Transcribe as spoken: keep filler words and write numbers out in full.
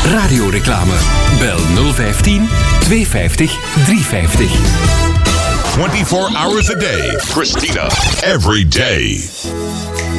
radioreclame. Bel nul vijftien tweehonderdvijftig driehonderdvijftig. twenty-four hours a day. Christina. Every day.